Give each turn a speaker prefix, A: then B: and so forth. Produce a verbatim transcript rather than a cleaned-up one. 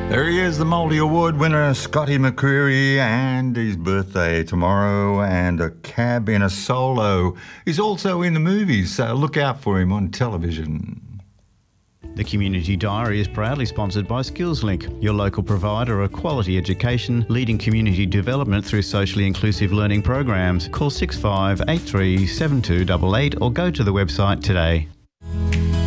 A: There he is, the Mouldy Award winner, Scotty McCreery, and his birthday tomorrow, and A Cab in a Solo. He's also in the movies, so look out for him on television.
B: The Community Diary is proudly sponsored by SkillsLink, your local provider of quality education, leading community development through socially inclusive learning programs. Call six five eight three seven two eight eight or go to the website today.